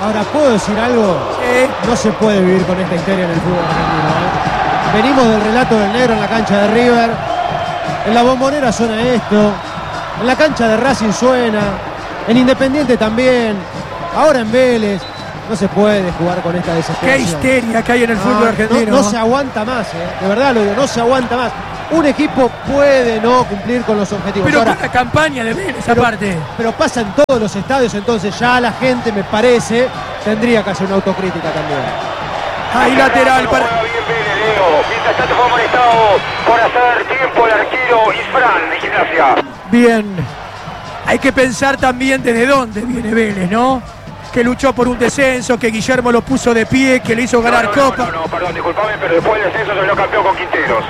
Ahora, ¿puedo decir algo? Sí. No se puede vivir con esta histeria en el fútbol argentino, ¿eh? Venimos del relato del negro en la cancha de River. En la Bombonera suena esto. En la cancha de Racing suena. En Independiente también. Ahora en Vélez. No se puede jugar con esta desesperación. Qué histeria que hay en el fútbol argentino. No se aguanta más, de verdad lo digo, no se aguanta más. Un equipo puede no cumplir con los objetivos. Pero ahora, con la campaña de Vélez aparte. Pero pasa en todos los estadios, entonces ya la gente, me parece, tendría que hacer una autocrítica también. Ahí lateral para... Juega bien Vélez, Leo. Mientras tanto fue amonestado por hacer tiempo el arquero Isfran de Gimnasia. Bien. Hay que pensar también desde dónde viene Vélez, ¿no? Que luchó por un descenso, que Guillermo lo puso de pie, que le hizo ganar Copa. No, perdón, disculpame, pero después del descenso salió campeón con Quinteros.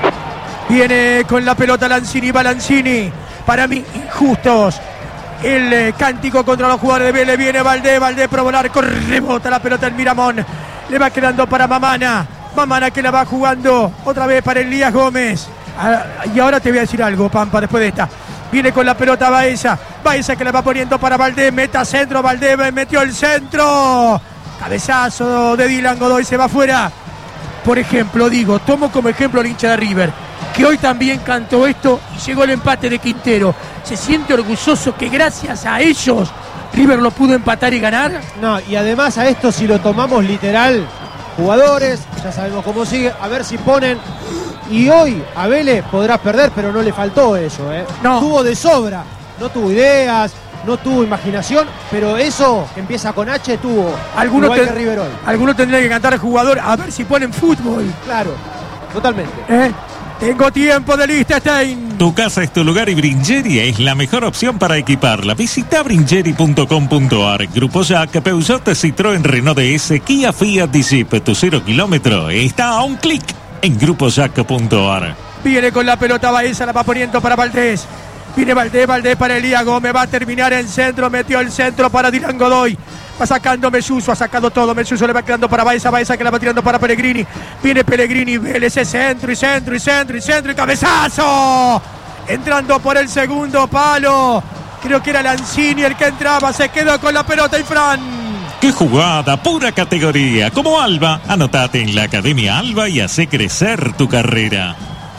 Viene con la pelota Lanzini, va Lanzini. Para mí, injustos. El cántico contra los jugadores de Vélez. Viene Valdés pro volar, rebota la pelota en Miramón. Le va quedando para Mamana. Mamana que la va jugando otra vez para Elías Gómez. Y ahora te voy a decir algo, Pampa, después de esta. Viene con la pelota Baeza. Baeza que la va poniendo para Valdés. Meta centro, Valdés metió el centro. Cabezazo de Dylan Godoy, se va afuera. Por ejemplo, tomo como ejemplo al hincha de River, que hoy también cantó esto y llegó el empate de Quintero. ¿Se siente orgulloso que gracias a ellos River lo pudo empatar y ganar? No, y además a esto, si lo tomamos literal, jugadores, ya sabemos cómo sigue, a ver si ponen. Y hoy a Vélez podrás perder, pero no le faltó eso, ¿eh? No. Tuvo de sobra, no tuvo ideas, no tuvo imaginación, pero eso que empieza con H tuvo. Algunos igual que River hoy. Algunos tendrían que cantar al jugador a ver si ponen fútbol. Claro, totalmente. Tengo tiempo de lista, Stein. Tu casa es tu lugar y Bringeria es la mejor opción para equiparla. Visita bringeri.com.ar. Grupo Jack, Peugeot, Citroën, Renault DS, Kia, Fiat y Jeep. Tu 0 kilómetro está a un clic en grupojack.ar. Viene con la pelota Baeza, la va poniendo para Valdés. Viene Valdés para Elías Gómez, va a terminar en centro, metió el centro para Dylan Godoy. Va sacando Messuso, ha sacado todo, Messuso le va quedando para Baeza que la va tirando para Pellegrini. Viene Pellegrini, Vélez, centro y cabezazo. Entrando por el segundo palo. Creo que era Lanzini el que entraba, se quedó con la pelota y Fran. ¡Qué jugada! ¡Pura categoría! Como Alba, anotate en la Academia Alba y hace crecer tu carrera.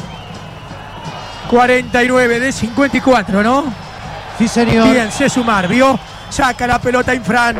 49 de 54, ¿no? Sí, señor. Bien, sé sumar, ¿vio? Saca la pelota Infran.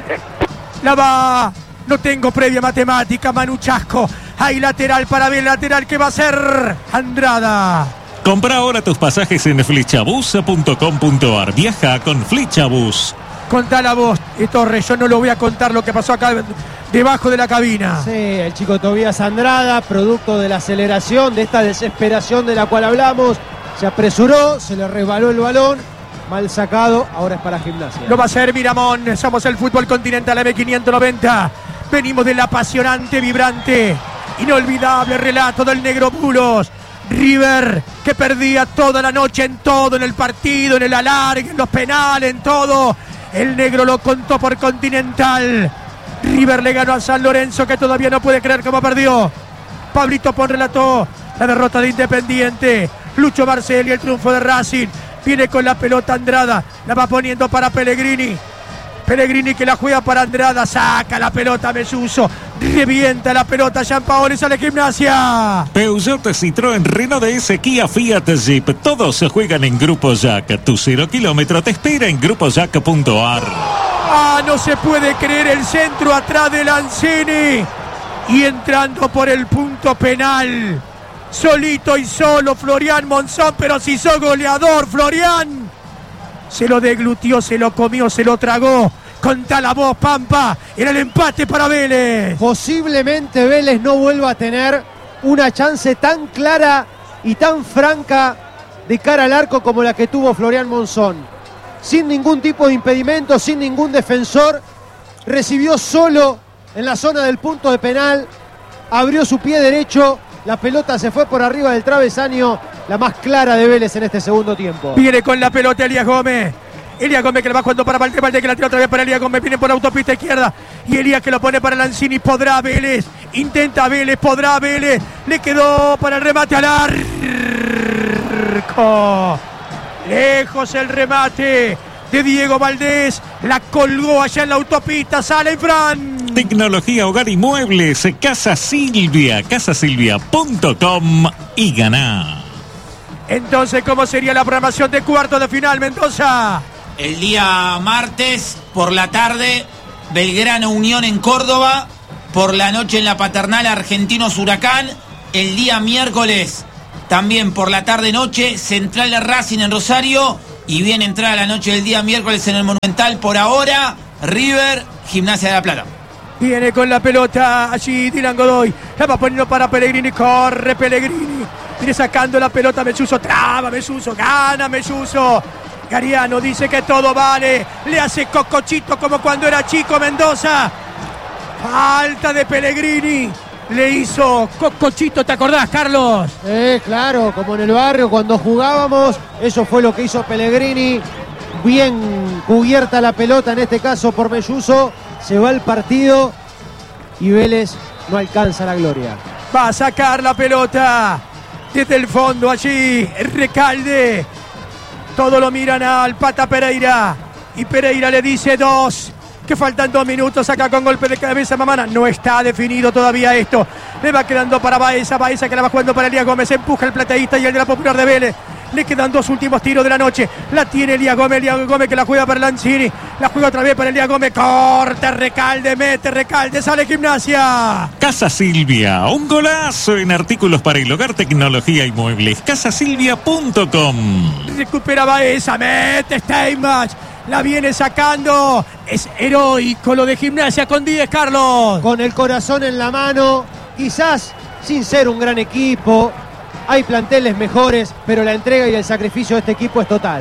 La va. No tengo previa matemática, Manu Chasco. Hay lateral para ver, lateral que va a ser Andrada. Compra ahora tus pasajes en flechabus.com.ar. Viaja con Flechabus. Contá la voz, Torres. Yo no lo voy a contar lo que pasó acá debajo de la cabina. Sí, el chico Tobías Andrada, producto de la aceleración, de esta desesperación de la cual hablamos, se apresuró, se le resbaló el balón, mal sacado, ahora es para Gimnasia. Lo va a hacer Miramón, somos el fútbol continental M590. Venimos del apasionante, vibrante, inolvidable relato del negro Bulos. River, que perdía toda la noche en todo, en el partido, en el alargue, en los penales, en todo. El negro lo contó por Continental. River le ganó a San Lorenzo, que todavía no puede creer cómo perdió. Pablito Pon relató la derrota de Independiente. Lucho Marcelli, el triunfo de Racing. Viene con la pelota Andrada, la va poniendo para Pellegrini. Pellegrini que la juega para Andrada, saca la pelota Messuso, revienta la pelota Gianpaolo, sale Gimnasia. Peugeot, Citroën, Renault DS, Kia, Fiat, Jeep, todos se juegan en Grupo Jack. Tu 0 kilómetro te espera en grupojack.ar. No se puede creer el centro atrás de Lanzini y entrando por el punto penal. Solito y solo Florian Monzón, pero si sos goleador, Florian. Se lo deglutió, se lo comió, se lo tragó. Contá la voz, Pampa. Era el empate para Vélez. Posiblemente Vélez no vuelva a tener una chance tan clara y tan franca de cara al arco como la que tuvo Florian Monzón. Sin ningún tipo de impedimento, sin ningún defensor. Recibió solo en la zona del punto de penal. Abrió su pie derecho. La pelota se fue por arriba del travesaño, la más clara de Vélez en este segundo tiempo. Viene con la pelota Elías Gómez. Elías Gómez que le va jugando para Valdés, Valdés que la tira otra vez para Elías Gómez. Viene por la autopista izquierda. Y Elías que lo pone para Lanzini. Podrá Vélez. Intenta Vélez, podrá Vélez. Le quedó para el remate al arco. Lejos el remate de Diego Valdés. La colgó allá en la autopista. Sale Infran. Tecnología, hogar y muebles. Casa Silvia. Casasilvia.com y ganá. Entonces, ¿cómo sería la programación de cuartos de final, Mendoza? El día martes por la tarde, Belgrano Unión en Córdoba. Por la noche en la Paternal, Argentinos Huracán. El día miércoles, también por la tarde-noche, Central de Racing en Rosario. Y bien entrada la noche del día miércoles en el Monumental. Por ahora, River, Gimnasia de La Plata. Viene con la pelota allí Dylan Godoy. La va poniendo para Pellegrini. Corre Pellegrini. Viene sacando la pelota Melluso. Traba Melluso. Gana Melluso. Gariano dice que todo vale. Le hace cocochito como cuando era chico Mendoza. Falta de Pellegrini. Le hizo cocochito, ¿te acordás, Carlos? Claro, como en el barrio cuando jugábamos. Eso fue lo que hizo Pellegrini. Bien cubierta la pelota, en este caso por Melluso. Se va el partido y Vélez no alcanza la gloria. Va a sacar la pelota desde el fondo allí, Recalde. Todos lo miran al Pata Pereira. Y Pereira le dice 2. Que faltan 2 minutos, saca con golpe de cabeza Mamana. No está definido todavía esto. Le va quedando para Baeza. Baeza que la va jugando para Elías Gómez. Empuja el plateísta y el de la Popular de Vélez. Le quedan 2 últimos tiros de la noche. La tiene Elías Gómez que la juega para Lanzini. La juega otra vez para Elías Gómez. Corta Recalde, mete Recalde, sale Gimnasia. Casa Silvia, un golazo en artículos para el hogar, tecnología y muebles. Casasilvia.com. Recupera Baeza, mete Steinbach. La viene sacando. Es heroico lo de Gimnasia con 10, Carlos. Con el corazón en la mano. Quizás sin ser un gran equipo. Hay planteles mejores, pero la entrega y el sacrificio de este equipo es total.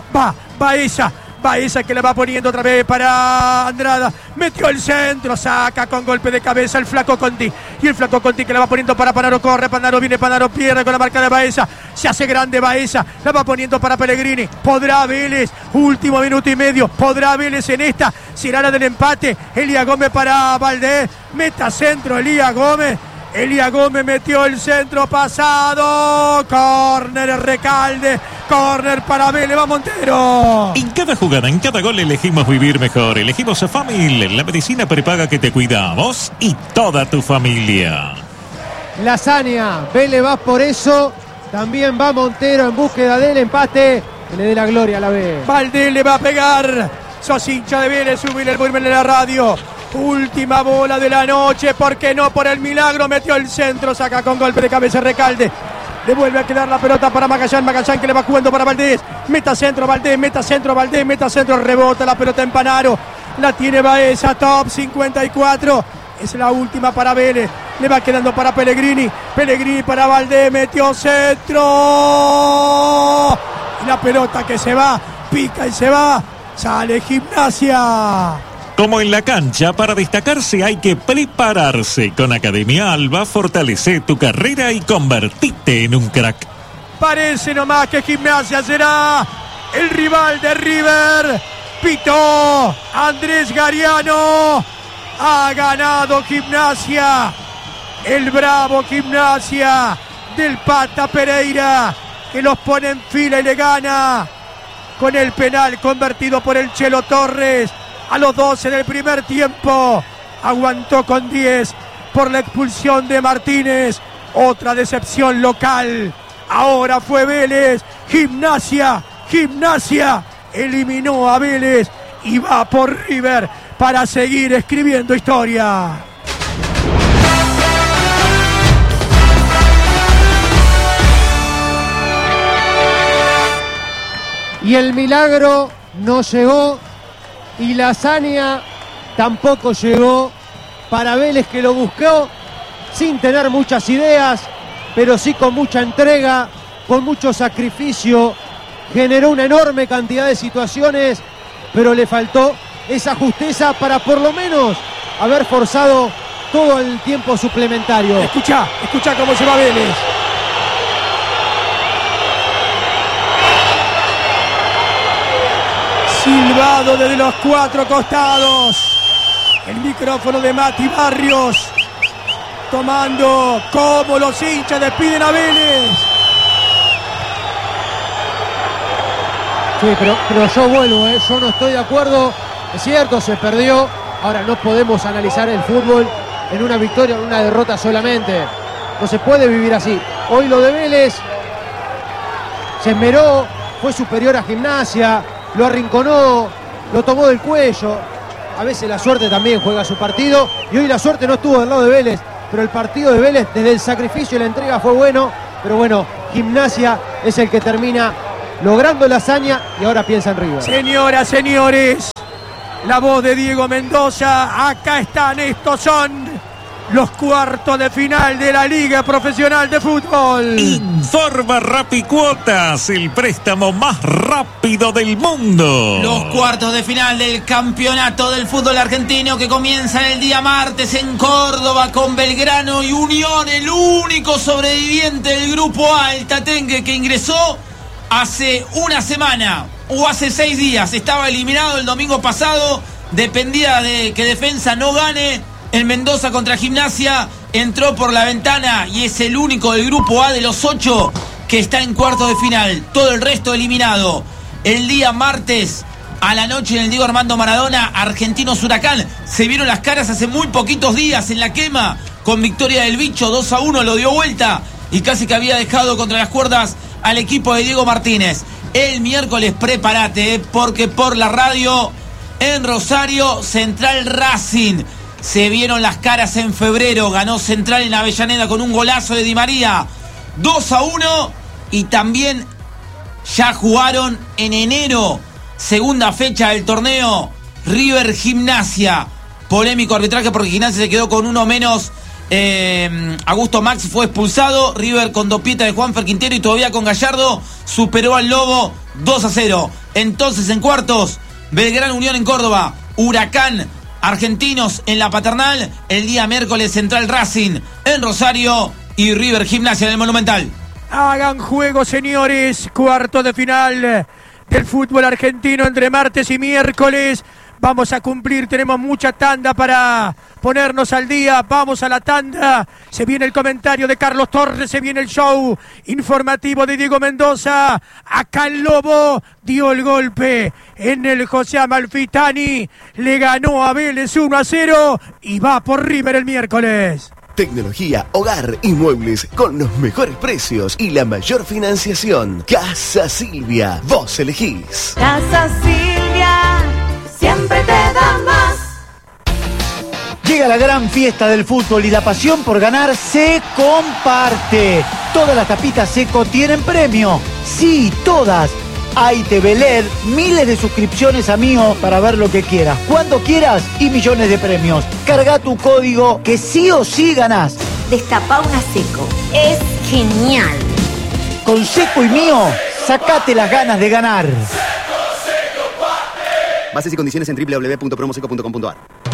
Baeza que la va poniendo otra vez para Andrada. Metió el centro, saca con golpe de cabeza el Flaco Conti. Y el Flaco Conti que la va poniendo para Panaro. Corre, Panaro viene, Panaro pierde con la marca de Baeza. Se hace grande Baeza. La va poniendo para Pellegrini. Podrá Vélez, último minuto y medio. Podrá Vélez en esta. Será la del empate. Elías Gómez para Valdés. Meta centro, Elías Gómez. Elías Gómez metió el centro pasado. Córner Recalde. Córner para Vélez, va Montero. En cada jugada, en cada gol elegimos vivir mejor. Elegimos a Famil, la medicina prepaga que te cuida a vos y toda tu familia. Lasaña, Vélez va por eso. También va Montero en búsqueda del empate. Que le dé la gloria a la B. Valdés le va a pegar. Sos hincha de Vélez, subir el volumen de la radio. Última bola de la noche, ¿por qué no? Por el milagro, metió el centro, saca con golpe de cabeza Recalde. Le vuelve a quedar la pelota para Magallán que le va jugando para Valdés. Meta centro Valdés, meta centro, rebota la pelota en Panaro. La tiene Baeza, top 54. Es la última para Vélez. Le va quedando para Pellegrini. Pellegrini para Valdés, metió centro. Y la pelota que se va, pica y se va. Sale Gimnasia. Como en la cancha, para destacarse hay que prepararse. Con Academia Alba, fortalece tu carrera y convertite en un crack. Parece nomás que Gimnasia será el rival de River. Pitó Andrés Gariano. Ha ganado Gimnasia. El bravo Gimnasia del Pata Pereira, que los pone en fila y le gana con el penal convertido por el Chelo Torres. A los 12 del primer tiempo, aguantó con 10 por la expulsión de Martínez. Otra decepción local. Ahora fue Vélez. Gimnasia eliminó a Vélez y va por River para seguir escribiendo historia. Y el milagro no llegó. Y Lasaña tampoco llegó para Vélez, que lo buscó sin tener muchas ideas, pero sí con mucha entrega, con mucho sacrificio. Generó una enorme cantidad de situaciones, pero le faltó esa justeza para por lo menos haber forzado todo el tiempo suplementario. Escucha cómo se va Vélez. Silbado desde los 4 costados. El micrófono de Mati Barrios. Tomando como los hinchas despiden a Vélez. Sí, pero yo vuelvo, yo no estoy de acuerdo. Es cierto, se perdió. Ahora no podemos analizar el fútbol en una victoria o en una derrota solamente. No se puede vivir así. Hoy lo de Vélez se esmeró, fue superior a Gimnasia, lo arrinconó, lo tomó del cuello. A veces la suerte también juega su partido y hoy la suerte no estuvo del lado de Vélez, pero el partido de Vélez desde el sacrificio y la entrega fue bueno. Pero bueno, Gimnasia es el que termina logrando la hazaña y ahora piensa en River. Señoras, señores, la voz de Diego Mendoza, acá están, estos son los cuartos de final de la Liga Profesional de Fútbol. Informa Rapicuotas, el préstamo más rápido del mundo. Los cuartos de final del campeonato del fútbol argentino que comienzan el día martes en Córdoba con Belgrano y Unión, el único sobreviviente del grupo A, el Tatengue, que ingresó hace una semana o hace 6 días. Estaba eliminado el domingo pasado, dependía de que Defensa no gane. El Mendoza contra Gimnasia entró por la ventana y es el único del grupo A de los 8 que está en cuartos de final. Todo el resto eliminado. El día martes a la noche en el Diego Armando Maradona, Argentinos Huracán. Se vieron las caras hace muy poquitos días en la quema con victoria del Bicho. 2-1 lo dio vuelta y casi que había dejado contra las cuerdas al equipo de Diego Martínez. El miércoles prepárate porque por la radio en Rosario, Central Racing. Se vieron las caras en febrero, ganó Central en Avellaneda con un golazo de Di María, 2-1, y también ya jugaron en enero, segunda fecha del torneo, River Gimnasia. Polémico arbitraje porque Gimnasia se quedó con uno menos. Augusto Max fue expulsado. River con dopieta de Juanfer Quintero y todavía con Gallardo superó al Lobo 2-0. Entonces en cuartos, Belgrano Unión en Córdoba, Huracán Argentinos en la Paternal, el día miércoles Central Racing en Rosario y River Gimnasia en el Monumental. Hagan juego, señores, cuarto de final del fútbol argentino entre martes y miércoles. Vamos a cumplir, tenemos mucha tanda para ponernos al día. Vamos a la tanda. Se viene el comentario de Carlos Torres, se viene el show informativo de Diego Mendoza. Acá el Lobo dio el golpe en el José Amalfitani. Le ganó a Vélez 1-0 y va por River el miércoles. Tecnología, hogar y muebles con los mejores precios y la mayor financiación. Casa Silvia, vos elegís. Casa Silvia, siempre te da más. Llega la gran fiesta del fútbol y la pasión por ganar se comparte. Todas las tapitas Seco tienen premio. Sí, todas. Hay TV LED, miles de suscripciones a Mío para ver lo que quieras, cuando quieras y millones de premios. Carga tu código que sí o sí ganás. Destapá una Seco. Es genial. Con Seco y Mío, sacate las ganas de ganar. Bases y condiciones en www.promoseco.com.ar.